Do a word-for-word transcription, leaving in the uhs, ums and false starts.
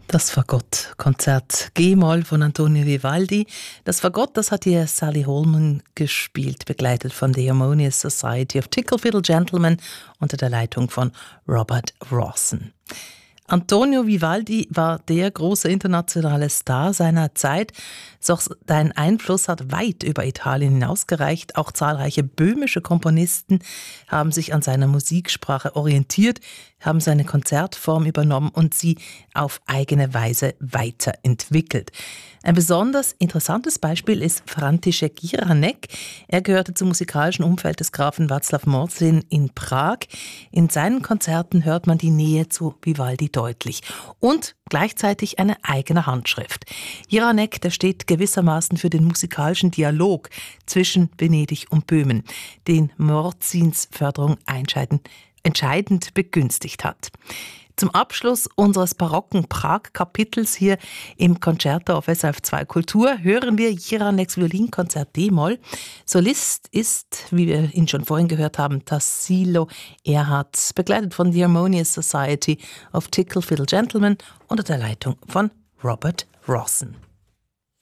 Das Fagott-Konzert G-Moll von Antonio Vivaldi. Das Fagott, das hat hier Sally Holman gespielt, begleitet von The Harmonious Society of Tickle Fiddle Gentlemen unter der Leitung von Robert Rawson. Antonio Vivaldi war der große internationale Star seiner Zeit, doch sein Einfluss hat weit über Italien hinausgereicht. Auch zahlreiche böhmische Komponisten haben sich an seiner Musiksprache orientiert, haben seine Konzertform übernommen und sie auf eigene Weise weiterentwickelt. Ein besonders interessantes Beispiel ist František Jiranek. Er gehörte zum musikalischen Umfeld des Grafen Václav Morzin in Prag. In seinen Konzerten hört man die Nähe zu Vivaldi deutlich und gleichzeitig eine eigene Handschrift. Jiranek, der steht gewissermaßen für den musikalischen Dialog zwischen Venedig und Böhmen, den Morzins Förderung entscheidend, entscheidend begünstigt hat. Zum Abschluss unseres barocken Prag-Kapitels hier im Concerto auf S R F zwei Kultur hören wir Jiraneks Violinkonzert D-Moll. Solist ist, wie wir ihn schon vorhin gehört haben, Tassilo Erhardt, begleitet von The Harmonious Society of Tickle Fiddle Gentlemen unter der Leitung von Robert Rawson.